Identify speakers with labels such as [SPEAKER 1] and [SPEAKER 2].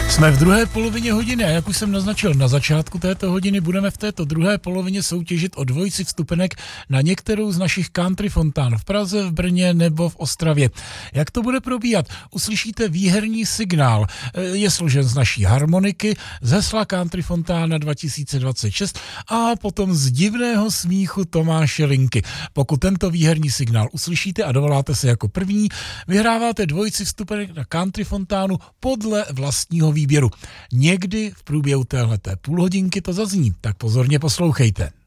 [SPEAKER 1] Jsme v druhé polovině hodiny a jak už jsem naznačil na začátku této hodiny, budeme v této druhé polovině soutěžit o dvojici vstupenek na některou z našich country fontán v Praze, v Brně nebo v Ostravě. Jak to bude probíhat? Uslyšíte výherní signál. Je složen z naší harmoniky, z hesla Country Fontána 2026 a potom z divného smíchu Tomáše Linky. Pokud tento výherní signál uslyšíte a dovoláte se jako první, vyhráváte dvojici vstupenek na Country Fontánu podle vlastního výběru. Někdy v průběhu téhleté půlhodinky to zazní, tak pozorně poslouchejte.